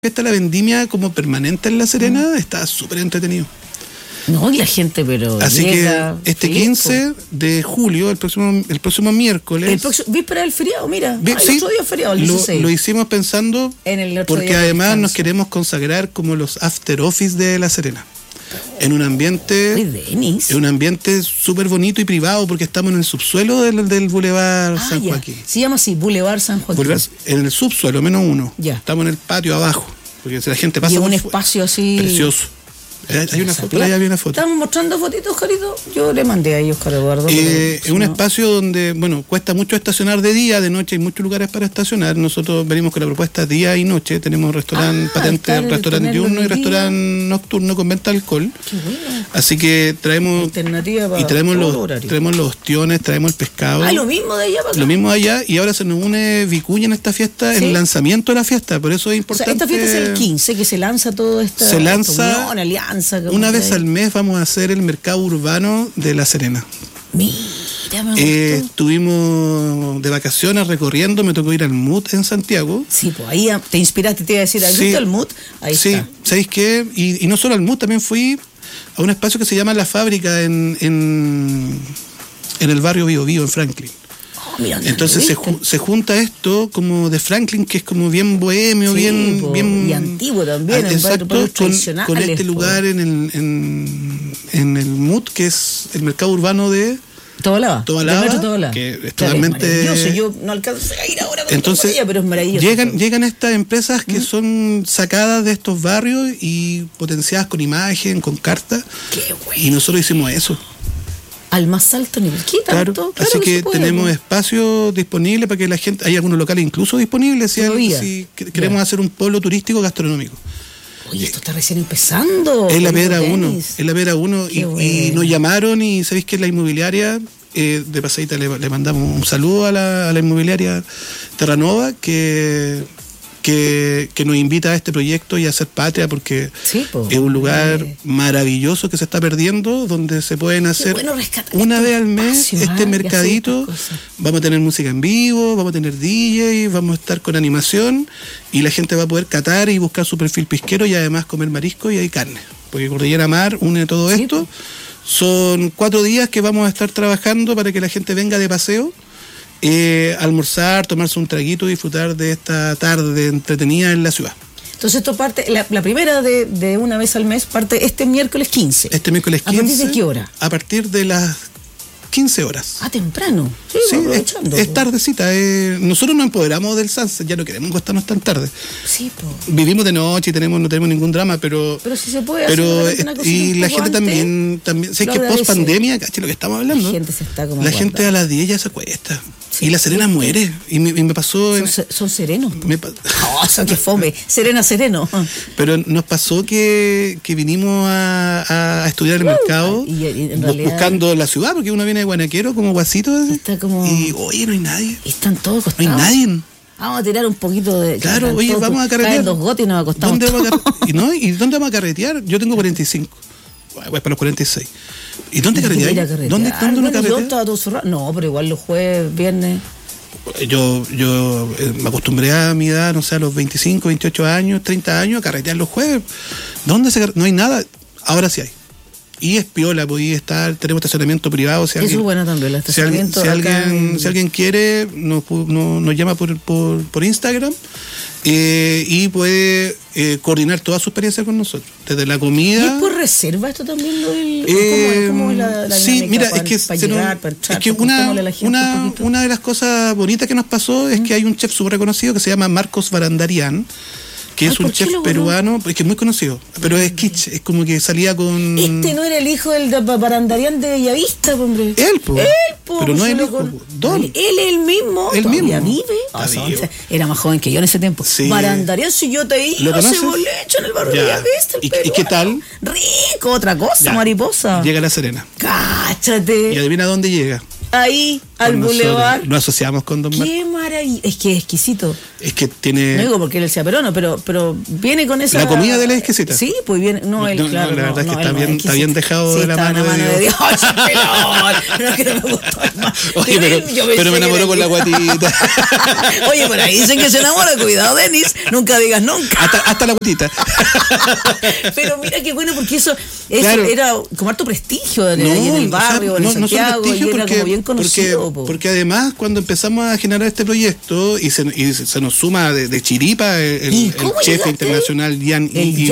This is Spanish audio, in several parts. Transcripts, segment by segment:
fiesta de la vendimia como permanente en La Serena, está súper entretenido. No, y la gente, pero así llega, que este 15 de julio, el próximo miércoles... víspera del feriado, mira. Sí, el otro día feriado, el 16. Lo hicimos pensando en el otro porque día además nos queremos consagrar como los after office de La Serena. En un ambiente... En un ambiente súper bonito y privado porque estamos en el subsuelo del Boulevard San Joaquín. Se llama así, Boulevard San Joaquín. En el subsuelo, menos uno. Ya. Estamos en el patio abajo. Porque si la gente pasa... Y un espacio así... Precioso. Hay una foto, ahí había una foto. Estamos mostrando fotitos, Oscarito. Yo le mandé ahí a Oscar Eduardo. Es un espacio donde, bueno, cuesta mucho estacionar de día, de noche, hay muchos lugares para estacionar. Nosotros venimos con la propuesta día y noche. Tenemos restaurante patente, restaurante diurno y restaurante nocturno con venta de alcohol. Qué bueno. Así que traemos alternativa para y traemos los ostiones, traemos el pescado. Lo mismo de allá para acá. Lo mismo de allá, y ahora se nos une Vicuña en esta fiesta, ¿Sí? El lanzamiento de la fiesta, por eso es importante. O sea, esta fiesta es el 15, que se lanza todo esta unión, alianza. Una vez al mes vamos a hacer el mercado urbano de La Serena. Mira, me gustó. Estuvimos de vacaciones recorriendo, me tocó ir al MUT en Santiago. Sí, pues ahí te inspiraste, te iba a decir, ¿has visto el MUT? Ahí sí, está. ¿Sabéis qué? Y no solo al MUT, también fui a un espacio que se llama La Fábrica en el barrio Bío Bío, en Franklin. Mira, entonces se junta esto como de Franklin, que es como bien bohemio, bien y antiguo también, exacto, con este lugar en el MUT, que es el mercado urbano de Tobalaba, que es totalmente maravilloso. Yo no alcancé a ir ahora con entonces ella, pero es maravilloso. Llegan estas empresas que son sacadas de estos barrios y potenciadas con imagen, con carta. Qué bueno. Y nosotros hicimos eso al más alto nivel. ¿Qué tanto? Claro, así que tenemos espacios disponibles para que la gente... Hay algunos locales incluso disponibles si queremos hacer un polo turístico gastronómico. Oye, esto está recién empezando. Es la Pedra 1. Y nos llamaron y sabéis que la inmobiliaria, de pasadita le mandamos un saludo a la inmobiliaria Terranova, que nos invita a este proyecto y a hacer patria, porque es un lugar maravilloso que se está perdiendo, donde se pueden hacer una vez al mes este mercadito. Vamos a tener música en vivo, vamos a tener DJ, vamos a estar con animación, y la gente va a poder catar y buscar su perfil pisquero y además comer marisco y hay carne, porque Cordillera Mar une todo esto. Son 4 días que vamos a estar trabajando para que la gente venga de paseo, almorzar, tomarse un traguito y disfrutar de esta tarde entretenida en la ciudad. Entonces esto parte, la primera de una vez al mes parte este miércoles 15. Este miércoles 15. ¿A partir de qué hora? A partir de las 15 horas. Temprano. Sí, aprovechando. Es tardecita. Nosotros nos empoderamos del sunset, ya no queremos acostarnos tan tarde. Sí, vivimos de noche y no tenemos ningún drama, pero si se puede hacer una cosa y la gente también sé que post pandemia, caché lo que estamos hablando. La gente se está como la gente a las 10 ya se acuesta. Sí, y La Serena muere. Y me pasó... Son serenos. Son que fome. Sereno. Pero nos pasó que vinimos a estudiar el mercado, y en realidad, buscando la ciudad, porque uno viene de Guanaquero como guasito. Y oye, no hay nadie. Están todos acostados. No hay nadie. Vamos a tirar un poquito de... Claro, oye, vamos a carretear. 2 gotas y nos acostamos. ¿Y dónde vamos a carretear? Yo tengo 45. Voy para los 46. ¿Y dónde carretear? ¿Dónde uno carretea? No, pero igual los jueves, viernes. Yo me acostumbré a mi edad, no sé, a los 25, 28 años, 30 años, a carretear los jueves. No hay nada. Ahora sí hay. Y es piola, podía estar, tenemos estacionamiento privado. Eso es bueno también, el estacionamiento. Si alguien quiere, nos llama por Instagram. Y puede coordinar toda su experiencia con nosotros, desde la comida. ¿Y es por reserva esto también? ¿Cómo es la sí, mira, una de las cosas bonitas que nos pasó es que hay un chef súper reconocido que se llama Marcos Barandarian, que es un chef peruano, es que es muy conocido, pero es kitsch, es como que salía con... Este no era el hijo del Barandarian de Bellavista, hombre. Él, pero no es el hijo. Él es el mismo. ¿Todavía vive? Era más joven que yo en ese tiempo. Sí. Barandarian, si yo te iba, se bolecho en el barrio de Bellavista. ¿Y qué tal? Rico, otra cosa, mariposa. Llega a La Serena. Cáchate. Y adivina dónde llega. Ahí, al bulevar. Lo asociamos con Don Marco. Qué maravilla. Es que es exquisito. Es que tiene... No digo porque él sea peruano, pero viene con esa... La comida de él es exquisita. Sí, pues viene... No, él, claro. La verdad es que está bien dejado de la mano de Dios. No, que no me gustó más. Oye, pero me enamoró con la guatita. Oye, por ahí dicen que se enamora. Cuidado, Denis. Nunca digas nunca. Hasta la guatita. Pero mira qué bueno, porque eso claro. Era como harto prestigio ahí en el barrio, en Santiago, y era como bien conocido. Porque además, cuando empezamos a generar este proyecto y se nos suma de chiripa el chef internacional Jan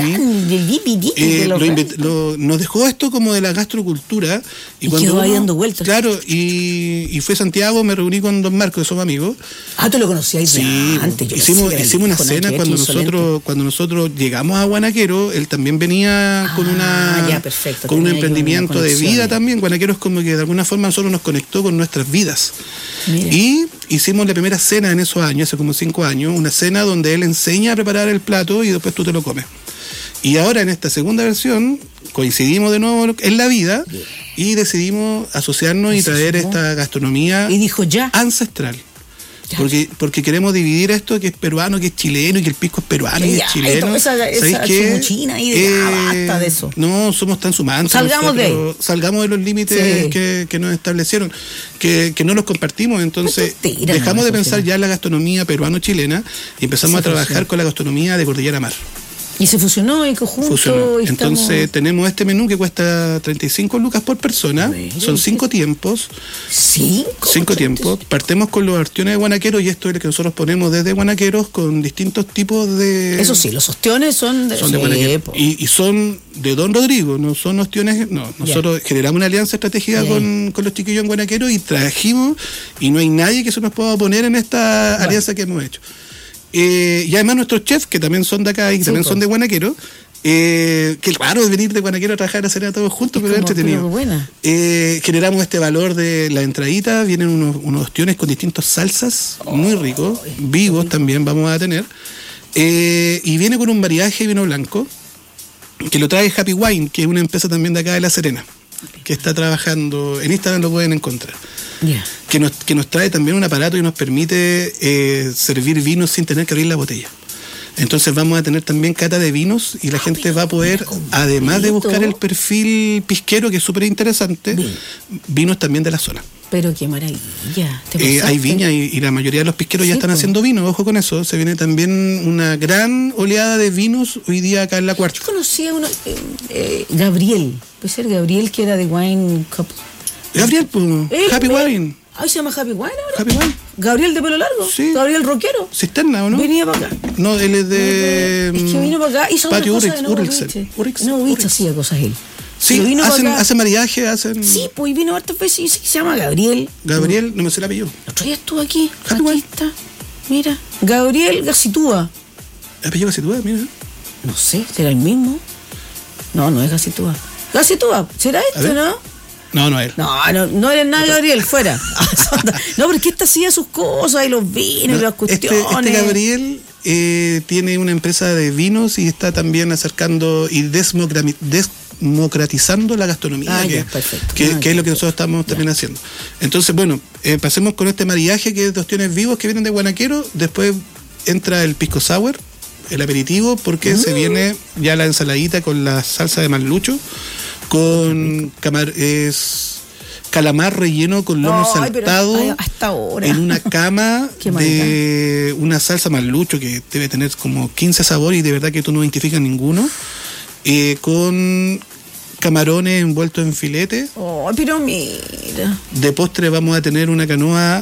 nos dejó esto como de la gastrocultura. Y cuando quedó ahí dando vueltas. Claro, y fue a Santiago, me reuní con Don Marco, que somos amigos. Ah, ¿tú lo conocías antes? Hicimos una cena cuando nosotros llegamos a Guanaquero. Él también venía con un emprendimiento de vida también. Guanaquero es como que de alguna forma nosotros nos conectó con nuestras vidas. Mira. Y hicimos la primera cena en esos años, hace como 5 años, una cena donde él enseña a preparar el plato y después tú te lo comes. Y ahora en esta segunda versión coincidimos de nuevo en la vida y decidimos asociarnos y traer esta gastronomía ancestral. Porque queremos dividir esto, que es peruano, que es chileno, y que el pisco es peruano y es chileno. Esa chumuchina ahí basta de eso. No somos tan sumansos. Salgamos de los límites que nos establecieron, que no los compartimos. Entonces dejamos de pensar ya en la gastronomía peruano-chilena y empezamos a trabajar con la gastronomía de Cordillera Mar. Y se fusionó en conjunto. Entonces tenemos este menú que cuesta 35 lucas por persona. Son 5 tiempos. 5 tiempos. Partemos con los ostiones de Guanaquero, y esto es lo que nosotros ponemos desde Guanaqueros con distintos tipos de... Eso sí, los ostiones son de Guanaquero. Y son de Don Rodrigo, no son ostiones... No, nosotros generamos una alianza estratégica con los chiquillos en Guanaquero y trajimos, y no hay nadie que se nos pueda oponer en esta alianza que hemos hecho. Y además nuestros chefs, que también son de acá y también son de Guanaquero, que claro, es venir de Guanaquero a trabajar a cenar todos juntos, pero es entretenido. Generamos este valor de la entradita, vienen unos ostiones con distintas salsas, muy ricos, vivos también vamos a tener, y viene con un maridaje de vino blanco, que lo trae Happy Wine, que es una empresa también de acá de La Serena, que está trabajando, en Instagram lo pueden encontrar. Que nos trae también un aparato y nos permite servir vinos sin tener que abrir la botella. Entonces vamos a tener también cata de vinos y la gente va a poder, además de buscar el perfil pisquero, que es súper interesante, vinos también de la zona. Pero qué maravilla. Hay viña y la mayoría de los pisqueros ya están haciendo vino, ojo con eso. Se viene también una gran oleada de vinos hoy día acá en La Cuarta. Yo conocí a uno, Gabriel, puede ser Gabriel, que era de Wine Cup. Gabriel, pues, Happy Wine. ¿Se llama Happy Wine ahora? Happy Wine. ¿Gabriel de pelo largo? Sí. ¿Gabriel rockero? ¿Cisterna o no? Venía para acá. No, él es de... Es que vino para acá, hizo una cosa de Urix hacía cosas él. Sí, hace maridaje, hacen... Sí, pues vino hartas veces y se llama Gabriel. Gabriel, no me sé el apellido. El otro día estuvo aquí está. Mira, Gabriel Gacitúa. ¿El apellido Gacitúa? Mira. No sé, ¿será el mismo? No es Gacitúa. Gacitúa, ¿será esto, no? No él. No eres nada, Gabriel, fuera. No, pero es que esta hacía sus cosas y los vinos y las cuestiones. Este Gabriel tiene una empresa de vinos y está también acercando y democratizando la gastronomía, que es lo que nosotros estamos también haciendo. Entonces, bueno, pasemos con este maridaje que es de ostiones vivos que vienen de Guanaquero. Después entra el pisco sour, el aperitivo, porque se viene ya la ensaladita con la salsa de marlucho, con calamar relleno con lomo saltado en una cama de una salsa marlucho que debe tener como 15 sabores y de verdad que tú no identificas ninguno, con camarones envueltos en filete. Pero mira. De postre vamos a tener una canoa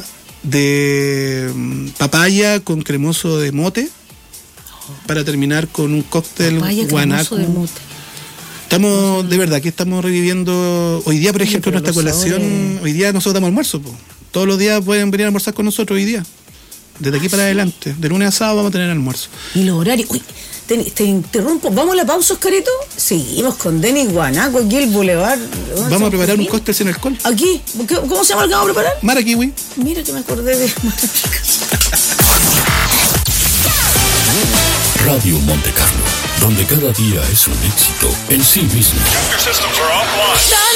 de papaya con cremoso de mote, para terminar con un cóctel guanaco. Estamos, de verdad, que estamos reviviendo. Hoy día, por ejemplo, nuestra colación, hoy día nosotros damos almuerzo. Todos los días pueden venir a almorzar con nosotros hoy día. Desde aquí para adelante. De lunes a sábado vamos a tener almuerzo. ¿Y los horarios? Uy, te interrumpo. ¿Vamos a la pausa, Oscarito? Seguimos con Denis Guanaco, aquí el Boulevard. Vamos a preparar un cóctel sin alcohol. ¿Aquí? ¿Cómo se llama el que vamos a preparar? Marakiwi. Mira que me acordé de Radio Monte Carlo, donde cada día es un éxito en sí mismo.